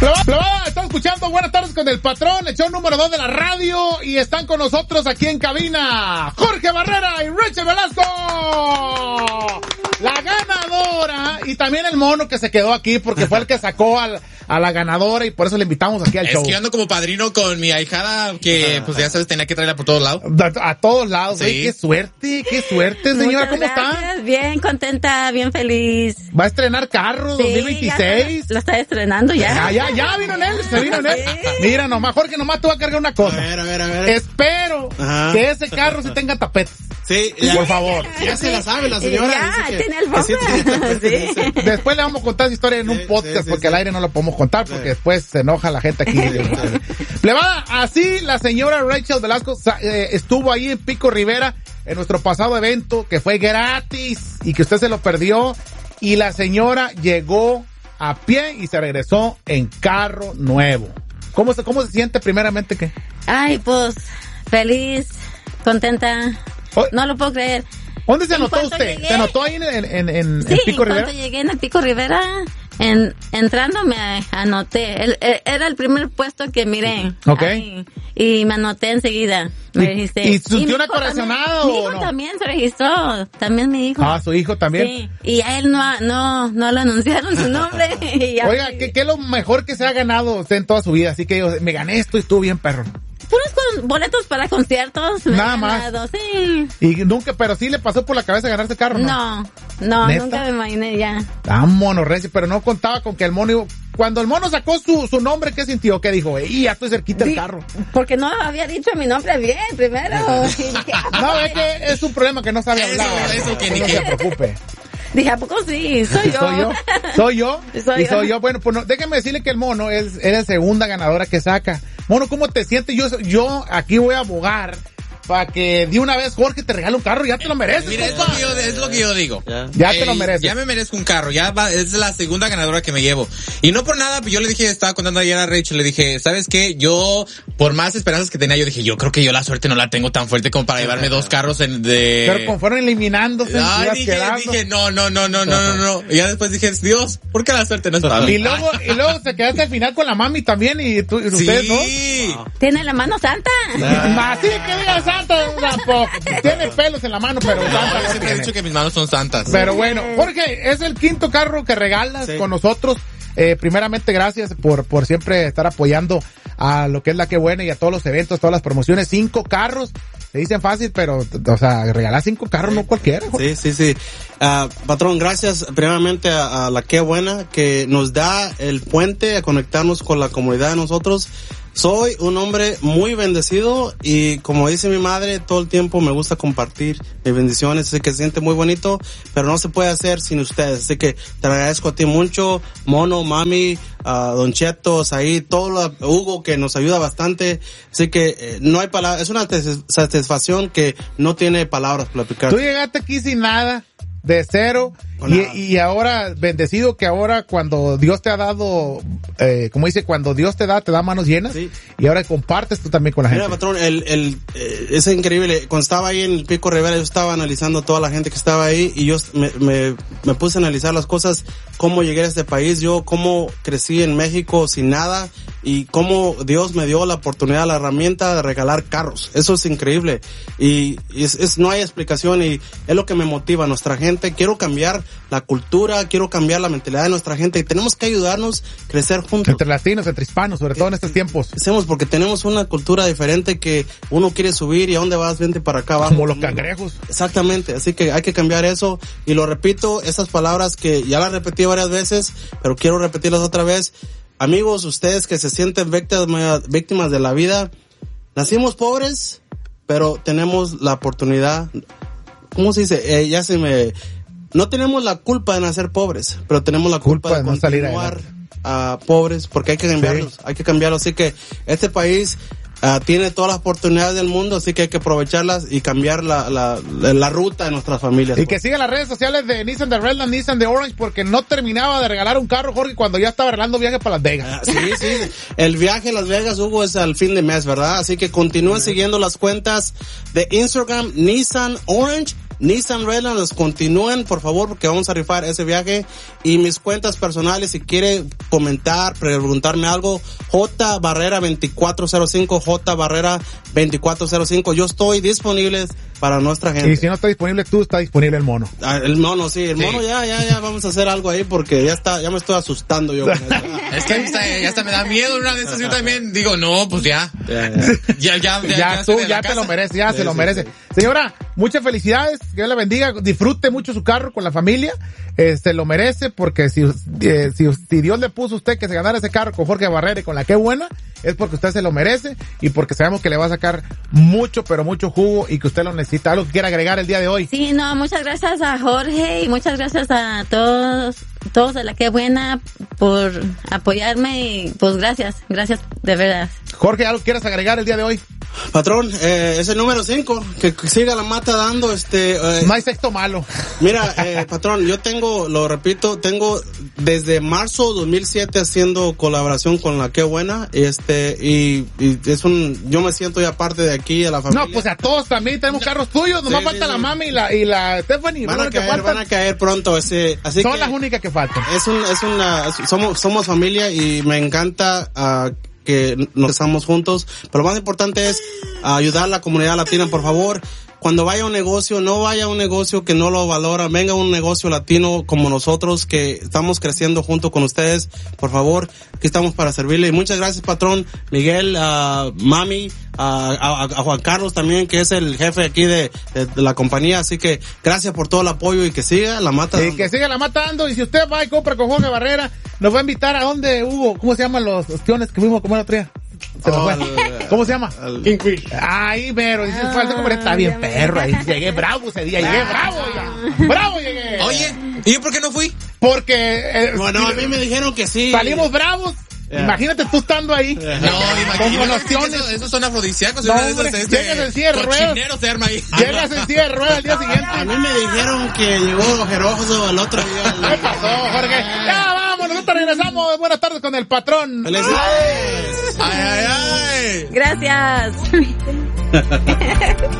Plebada, están escuchando Buenas Tardes con el Patrón, el show número 2 de la radio, y están con nosotros aquí en cabina Jorge Barrera y Rachel Velasco. La ganadora, y también el mono que se quedó aquí porque fue el que sacó a la ganadora, y por eso le invitamos aquí al show. Es que ando como padrino con mi ahijada que, pues ya sabes, tenía que traerla por todos lados. A todos lados, sí. Qué suerte, señora. ¿Cómo está? Bien contenta, bien feliz. Va a estrenar carro, sí, 2026. Lo está estrenando ya. Ya vino en él, se vino en él. Sí. Mira nomás, Jorge, nomás te voy a cargar una cosa. A ver. Espero que ese carro sí tenga tapetes. Sí, por favor. Ya se la sabe la señora. Ya, tiene el bomba. Sí. Después le vamos a contar esa historia en un podcast, porque al aire no lo podemos contar, porque después se enoja la gente aquí. Plebada, así la señora Rachel Velasco estuvo ahí en Pico Rivera en nuestro pasado evento, que fue gratis y que usted se lo perdió, y la señora llegó a pie y se regresó en carro nuevo. ¿Cómo se siente primeramente qué? Ay, pues, feliz, contenta. No lo puedo creer. ¿Dónde se anotó usted? ¿Se anotó ahí en Pico Rivera? Sí, cuando llegué en el Pico Rivera, entrando me anoté. Era el primer puesto que miré. Ok. Ay, y me anoté enseguida. Me registré. ¿Y sintió una corazonada o no? Mi hijo también se registró. También mi hijo. Ah, su hijo también. Sí. Y a él no lo anunciaron su nombre. Oiga, ¿qué es lo mejor que se ha ganado usted en toda su vida? Así que yo me gané esto y estuvo bien, perro. Puros boletos para conciertos. Nada más. Sí. Y nunca, pero sí le pasó por la cabeza ganarse el carro, ¿no? No, nunca me imaginé ya. Mono, Reci, pero no contaba con que el mono cuando el mono sacó su nombre, ¿qué sintió? ¿Qué dijo? Ya estoy cerquita del carro. Porque no había dicho mi nombre bien primero. No, es que es un problema que no sabe hablar. Eso que ni no se preocupe. Dije, ¿a poco sí? Soy yo. Soy yo. Bueno, pues déjeme decirle que el mono es la segunda ganadora que saca. Mono, ¿cómo te sientes? Yo aquí voy a abogar para que de una vez Jorge te regale un carro, ya te lo mereces. Mira, es lo que yo digo. Ya te lo mereces. Ya me merezco un carro, es la segunda ganadora que me llevo. Y no por nada, pues yo le dije, estaba contando ayer a Rachel, le dije, ¿sabes qué? Yo, por más esperanzas que tenía, yo dije, yo creo que yo la suerte no la tengo tan fuerte como para llevarme dos carros Pero como fueron eliminándose, dije, no. Y ya después dije, Dios, ¿por qué la suerte no es para mí? Y luego se quedaste al final con la mami también y ustedes dos. Sí. Tiene la mano santa. Así que diga santa tampoco. Tiene pelos en la mano, pero santa. Yo siempre he dicho que mis manos son santas. Pero bueno, Jorge, es el quinto carro que regalas con nosotros. Primeramente, gracias por siempre estar apoyando a lo que es La Que Buena y a todos los eventos, todas las promociones. 5 carros. Se dicen fácil, pero, o sea, regalar 5 carros no cualquiera. Jorge. Sí. Patrón, gracias primeramente a La Que Buena, que nos da el puente a conectarnos con la comunidad de nosotros. Soy un hombre muy bendecido y como dice mi madre, todo el tiempo me gusta compartir mis bendiciones, así que se siente muy bonito, pero no se puede hacer sin ustedes, así que te agradezco a ti mucho, Mono, Mami, Don Cheto, ahí, Hugo, que nos ayuda bastante, así que no hay palabras, es una satisfacción que no tiene palabras para explicar. Tú llegaste aquí sin nada, de cero, y ahora bendecido, que ahora cuando Dios te ha dado, como dice, cuando Dios te da manos llenas, sí. Y ahora compartes tú también con la gente. Mira, patrón, es increíble, cuando estaba ahí en el Pico Rivera, yo estaba analizando toda la gente que estaba ahí, y yo me puse a analizar las cosas, cómo llegué a este país, yo cómo crecí en México sin nada, y cómo Dios me dio la oportunidad, la herramienta de regalar carros. Eso es increíble, y no hay explicación, y es lo que me motiva a nuestra gente. Quiero cambiar la cultura, quiero cambiar la mentalidad de nuestra gente, y tenemos que ayudarnos a crecer juntos. Entre latinos, entre hispanos, sobre todo en estos tiempos. Hacemos porque tenemos una cultura diferente que uno quiere subir, y a dónde vas, vente para acá abajo. Como los cangrejos. Exactamente, así que hay que cambiar eso, y lo repito, esas palabras que ya las repetí varias veces, pero quiero repetirlas otra vez. Amigos, ustedes que se sienten víctimas de la vida, nacimos pobres, pero tenemos la oportunidad. ¿Cómo se dice? No tenemos la culpa de nacer pobres, pero tenemos la culpa de continuar pobres, porque hay que cambiarlos, hay que cambiarlos. Así que este país tiene todas las oportunidades del mundo, así que hay que aprovecharlas y cambiar la ruta de nuestras familias. Y que sigan las redes sociales de Nissan de Redland, Nissan de Orange, porque no terminaba de regalar un carro, Jorge, cuando ya estaba regalando viajes para Las Vegas. Sí. El viaje a Las Vegas, Hugo, es al fin de mes, ¿verdad? Así que continúen siguiendo las cuentas de Instagram, Nissan Orange, Nissan Redlands, continúen, por favor, porque vamos a rifar ese viaje. Y mis cuentas personales, si quiere comentar, preguntarme algo, J Barrera 2405, J Barrera 2405. Yo estoy disponible para nuestra gente. Y si no está disponible tú, está disponible el mono. El mono, sí, el mono ya vamos a hacer algo ahí porque ya me estoy asustando yo con eso. Es que ya hasta me da miedo una de esas. Yo también digo, no, pues ya. Ya tú, ya te lo mereces, ya se lo merece. Señora, muchas felicidades, que Dios la bendiga, disfrute mucho su carro con la familia, lo merece, porque si Dios le puso a usted que se ganara ese carro con Jorge Barrera y con la Qué Buena, es porque usted se lo merece y porque sabemos que le va a sacar mucho, pero mucho jugo y que usted lo necesita. ¿Algo que quiera agregar el día de hoy? Sí, no, muchas gracias a Jorge y muchas gracias a todos de la Qué Buena por apoyarme y pues gracias de verdad. Jorge, ¿algo que quieras agregar el día de hoy? Patrón, es el número 5, que siga la mata dando, no hay sexto malo. Mira, patrón, yo tengo desde marzo 2007 haciendo colaboración con la Qué Buena, y yo me siento ya parte de aquí, de la familia. No, pues a todos también tenemos carros tuyos, nomás falta la mami y la Stephanie. Van a caer pronto, así son las únicas que faltan. Somos familia y me encanta, que nos estamos juntos, pero lo más importante es ayudar a la comunidad latina, por favor. Cuando vaya a un negocio, no vaya a un negocio que no lo valora, venga a un negocio latino como nosotros, que estamos creciendo junto con ustedes, por favor, aquí estamos para servirle. Y muchas gracias, patrón, Miguel, Mami, a Juan Carlos también, que es el jefe aquí de la compañía, así que gracias por todo el apoyo y que siga la mata. Y que siga la mata dando, y si usted va y compra con Jorge Barrera, nos va a invitar a donde hubo, ¿cómo se llaman los ostiones que fuimos a comer otro día? ¿Cómo se llama? Kingfish. Ay, pero falta comer, está bien perro. Ahí llegué bravo ese día, bravo llegué. Oye, ¿y yo por qué no fui? Porque bueno, a mí me dijeron que sí. Salimos bravos. Imagínate tú estando ahí. No, imagínate. Esos son afrodisíacos. No, llegas en silla de ruedas. Se arma ahí. Llegas en silla de ruedas al día siguiente. A mí me dijeron que llegó ojeroso el otro día. ¿Qué pasó, Jorge? Ya vamos, nosotros regresamos. Buenas tardes con el patrón. ¡Felicidades! ¡Ay! Gracias.